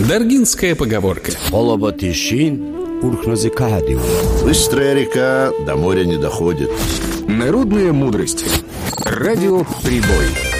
Даргинская поговорка. Быстрая река до моря не доходит. Народные мудрости. Радио «Прибой».